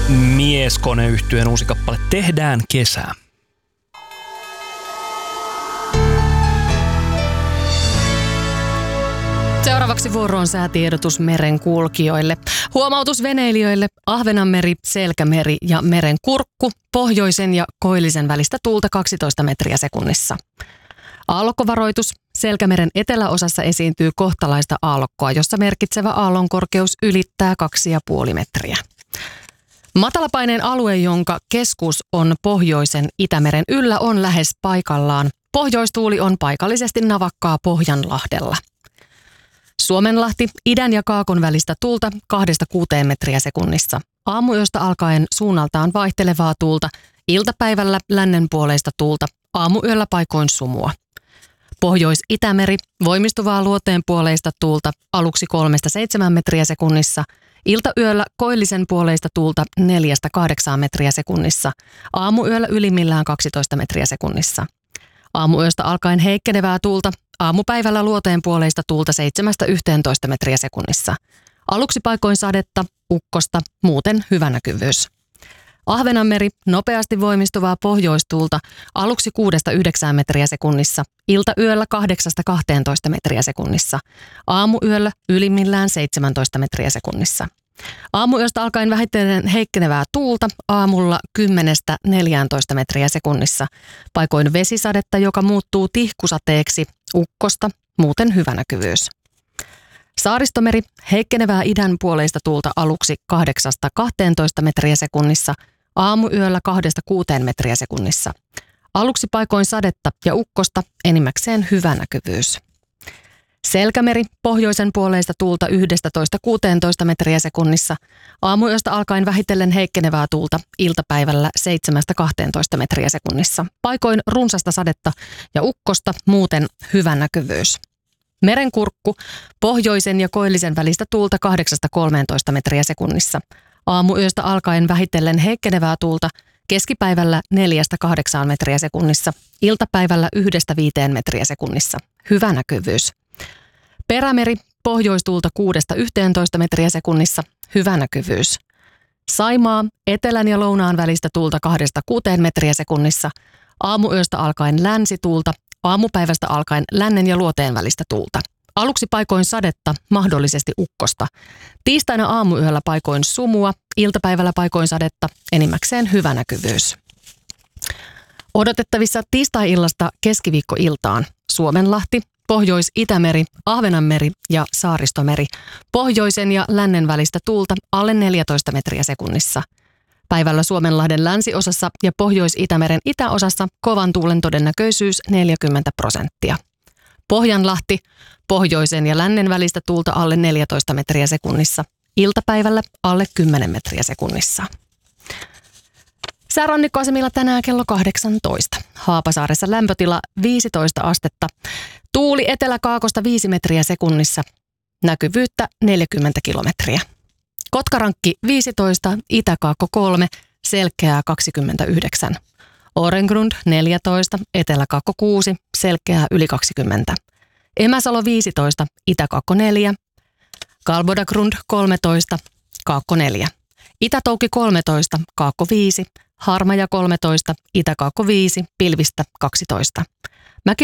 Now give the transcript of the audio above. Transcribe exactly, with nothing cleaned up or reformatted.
Mieskoneyhtyeen uusi kappale Tehdään kesää. Seuraavaksi vuoroon säätiedotus merenkulkijoille. Huomautus veneilijöille: Ahvenanmeri, Selkämeri ja Merenkurkku. Pohjoisen ja koillisen välistä tuulta kaksitoista metriä sekunnissa. Aallokkovaroitus: Selkämeren eteläosassa esiintyy kohtalaista aallokkoa, jossa merkitsevä aallonkorkeus ylittää kaksi ja puoli metriä. Matalapaineen alue, jonka keskus on pohjoisen Itämeren yllä, on lähes paikallaan. Pohjoistuuli on paikallisesti navakkaa Pohjanlahdella. Suomenlahti: idän ja kaakon välistä tuulta kahdesta kuuteen metriä sekunnissa. Aamuyöstä alkaen suunnaltaan vaihtelevaa tuulta, iltapäivällä lännenpuoleista tuulta, aamuyöllä paikoin sumua. Pohjois-Itämeri: voimistuvaa luoteenpuoleista tuulta, aluksi kolmesta seitsemään metriä sekunnissa. Iltayöllä koillisen puoleista tuulta neljästä kahdeksaan metriä sekunnissa. Aamuyöllä ylimmillään kaksitoista metriä sekunnissa. Aamuyöstä alkaen heikkenevää tuulta, aamupäivällä luoteen puoleista tuulta seitsemästä yhteentoista metriä sekunnissa. Aluksi paikoin sadetta, ukkosta, muuten hyvä näkyvyys. Ahvenanmeri: nopeasti voimistuvaa pohjoistuulta, aluksi kuudesta yhdeksään metriä sekunnissa. Iltayöllä kahdeksasta kahteentoista metriä sekunnissa. Aamuyöllä ylimmillään seitsemäntoista metriä sekunnissa. Aamuyöstä alkaen vähitellen heikkenevää tuulta, aamulla kymmenestä neljääntoista metriä sekunnissa. Paikoin vesisadetta, joka muuttuu tihkusateeksi, ukkosta, muuten hyvä näkyvyys. Saaristomeri: heikkenevää idän puoleista tuulta aluksi kahdeksasta kahteentoista metriä sekunnissa, aamuyöllä kahdesta kuuteen metriä sekunnissa. Aluksi paikoin sadetta ja ukkosta, enimmäkseen hyvä näkyvyys. Selkämeri: pohjoisen puoleista tuulta yhdestätoista kuuteentoista metriä sekunnissa, aamuyöstä alkaen vähitellen heikkenevää tuulta, iltapäivällä seitsemästä kahteentoista metriä sekunnissa. Paikoin runsasta sadetta ja ukkosta, muuten hyvä näkyvyys. Merenkurkku: pohjoisen ja koillisen välistä tuulta kahdeksasta kolmeentoista metriä sekunnissa. Aamuyöstä alkaen vähitellen heikkenevää tuulta, keskipäivällä neljästä kahdeksaan metriä sekunnissa, iltapäivällä yhdestä viiteen metriä sekunnissa. Hyvä näkyvyys. Perämeri: pohjoistuulta kuudesta yhteentoista metriä sekunnissa. Hyvä näkyvyys. Saimaa: etelän ja lounaan välistä tuulta kahdesta kuuteen metriä sekunnissa. Aamuyöstä alkaen länsituulta, aamupäivästä alkaen lännen ja luoteen välistä tuulta. Aluksi paikoin sadetta, mahdollisesti ukkosta. Tiistaina aamuyöllä paikoin sumua, iltapäivällä paikoin sadetta, enimmäkseen hyvä näkyvyys. Odotettavissa tiistai-illasta keskiviikkoiltaan: Suomenlahti, Pohjois-Itämeri, Ahvenanmeri ja Saaristomeri. Pohjoisen ja lännen välistä tuulta alle neljätoista metriä sekunnissa. Päivällä Suomenlahden länsiosassa ja Pohjois-Itämeren itäosassa kovan tuulen todennäköisyys neljäkymmentä prosenttia. Pohjanlahti: pohjoisen ja lännen välistä tuulta alle neljätoista metriä sekunnissa. Iltapäivällä alle kymmenen metriä sekunnissa. Säärannikkoasemilla tänään kello kahdeksantoista. Haapasaaressa lämpötila viisitoista astetta. Tuuli etelä-kaakosta viisi metriä sekunnissa. Näkyvyyttä neljäkymmentä kilometriä. Kotkarankki viisitoista, Itä-Kaakko kolme, selkeää kaksikymmentäyhdeksän. Orengrund neljätoista, Etelä-Kaakko kuusi, selkeää yli kaksikymmentä. Emäsalo viisitoista, Itä-Kaakko neljä. Kalbodagrund kolmetoista, Kaakko neljä. Itä-Touki kolmetoista, Kaakko viisi. Harmaja kolmetoista, Itä-Kaakko viisi, pilvistä kaksitoista.